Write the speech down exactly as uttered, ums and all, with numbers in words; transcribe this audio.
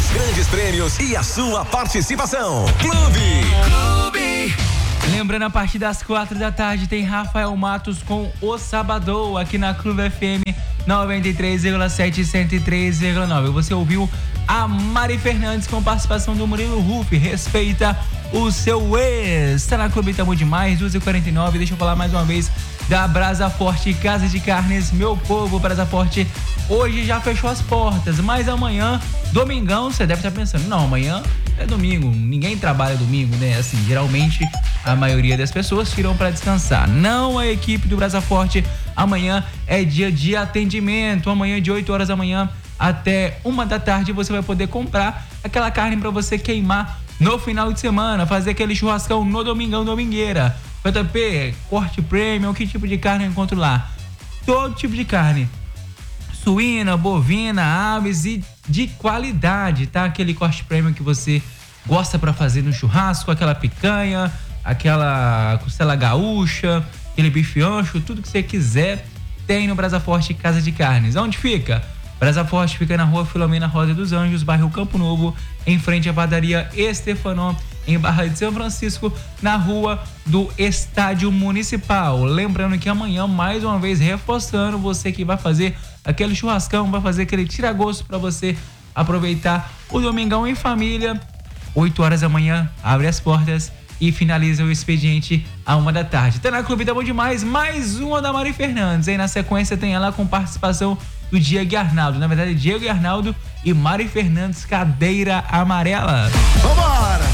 os grandes prêmios e a sua participação. Clube. Clube. Lembrando, a partir das quatro da tarde tem Rafael Matos com O Sabadão aqui na Clube F M noventa e três vírgula sete e cento e três vírgula nove. Você ouviu a Mari Fernandes com participação do Murilo Ruff. Respeita o seu ex. Tá na Clube, tá bom demais. duas e quarenta e nove. Deixa eu falar mais uma vez da Brasa Forte Casa de Carnes. Meu povo, Brasa Forte hoje já fechou as portas, mas amanhã, domingão, você deve estar pensando, não, amanhã é domingo, ninguém trabalha domingo, né? Assim, geralmente a maioria das pessoas tiram para descansar. Não, a equipe do Brasa Forte, amanhã é dia de atendimento. Amanhã de oito horas da manhã até uma da tarde você vai poder comprar aquela carne para você queimar no final de semana, fazer aquele churrascão no domingão, domingueira. J P, corte premium, que tipo de carne eu encontro lá? Todo tipo de carne. Suína, bovina, aves e de qualidade, tá? Aquele corte premium que você gosta para fazer no churrasco, aquela picanha, aquela costela gaúcha, aquele bife ancho, tudo que você quiser tem no Brasa Forte Casa de Carnes. Onde fica? Brasa Forte fica na rua Filomena Rosa dos Anjos, bairro Campo Novo, em frente à padaria Estefanó, em Barra de São Francisco, na rua do Estádio Municipal. Lembrando que amanhã, mais uma vez, reforçando, você que vai fazer aquele churrascão, vai fazer aquele tira-gosto para você aproveitar o domingão em família. oito horas da manhã, abre as portas e finaliza o expediente a uma da tarde. Tá na Clube, tá bom demais. Mais uma da Mari Fernandes. Aí na sequência tem ela com participação do Diego Arnaldo. Na verdade, Diego Arnaldo e Mari Fernandes, Cadeira Amarela. Vambora!